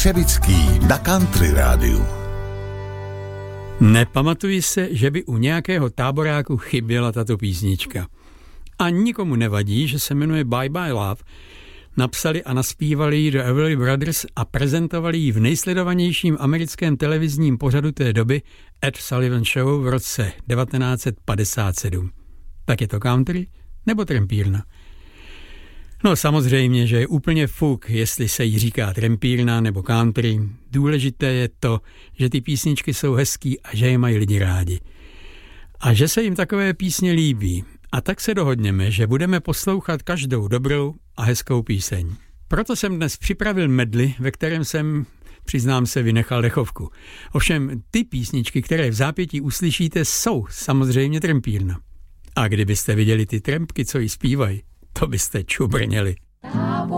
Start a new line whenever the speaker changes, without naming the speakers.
Křevický na Country rádiu.
Nepamatuji se, že by u nějakého táboráku chyběla tato písnička. A nikomu nevadí, že se jmenuje Bye Bye Love. Napsali a naspívali ji The Everly Brothers a prezentovali ji v nejsledovanějším americkém televizním pořadu té doby Ed Sullivan Show v roce 1957. Tak je to country nebo trampírna? No samozřejmě, že je úplně fuk, jestli se jí říká trampírna nebo country. Důležité je to, že ty písničky jsou hezký a že je mají lidi rádi. A že se jim takové písně líbí. A tak se dohodněme, že budeme poslouchat každou dobrou a hezkou píseň. Proto jsem dnes připravil medley, ve kterém jsem, přiznám se, vynechal dechovku. Ovšem ty písničky, které v zápětí uslyšíte, jsou samozřejmě trampírna. A kdybyste viděli ty trampky, co jí zpívají, to byste čubrněli.